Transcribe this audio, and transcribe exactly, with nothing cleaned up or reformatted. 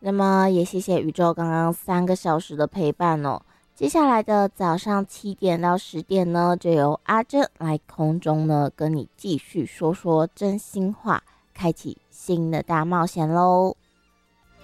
那么也谢谢宇宙刚刚三个小时的陪伴哦。接下来的早上七点到十点呢，就由阿珍来空中呢跟你继续说说真心话，开启新的大冒险喽。